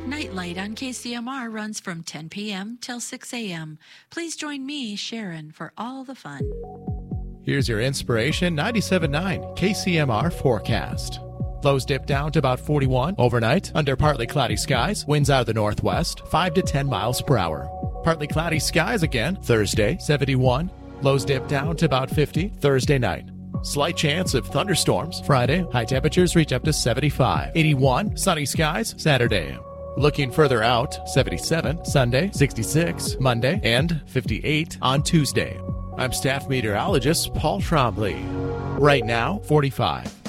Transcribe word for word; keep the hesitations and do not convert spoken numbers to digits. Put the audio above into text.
Nightlight on K C M R runs from ten p.m. till six a.m. Please join me, Sharon, for all the fun. Here's your Inspiration ninety-seven point nine K C M R forecast. Lows dip down to about forty-one overnight under partly cloudy skies. Winds out of the northwest, five to ten miles per hour. Partly cloudy skies again Thursday, seventy-one. Lows dip down to about fifty Thursday night. Slight chance of thunderstorms Friday. High temperatures reach up to seventy-five. eighty-one sunny skies Saturday. Looking further out, seventy-seven Sunday, sixty-six Monday, and fifty-eight on Tuesday. I'm staff meteorologist Paul Trombley. Right now, forty-five.